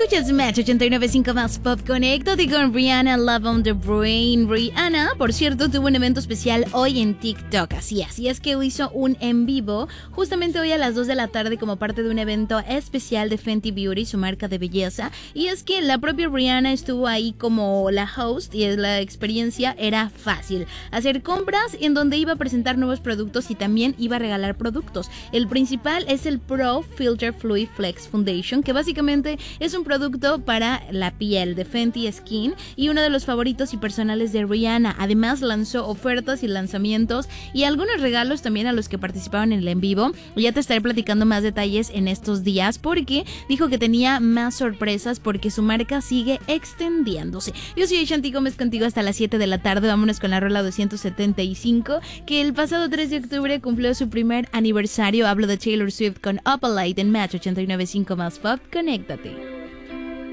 Escuchas Match 89.5 más Pop. Conéctate con Rihanna, Love on the Brain. Rihanna, por cierto, tuvo un evento especial hoy en TikTok. Así es que hizo un en vivo justamente hoy a las 2 de la tarde como parte de un evento especial de Fenty Beauty, su marca de belleza. Y es que la propia Rihanna estuvo ahí como la host y la experiencia era fácil. Hacer compras en donde iba a presentar nuevos productos y también iba a regalar productos. El principal es el Pro Filter Fluid Flex Foundation, que básicamente es un producto para la piel de Fenty Skin y uno de los favoritos y personales de Rihanna. Además lanzó ofertas y lanzamientos y algunos regalos también a los que participaban en el en vivo. Ya te estaré platicando más detalles en estos días porque dijo que tenía más sorpresas porque su marca sigue extendiéndose. Yo soy Shanti Gómez contigo hasta las 7 de la tarde. Vámonos con la rola 275 que el pasado 3 de octubre cumplió su primer aniversario. Hablo de Taylor Swift con Up All Night en Match 89.5 más Pop. Conéctate.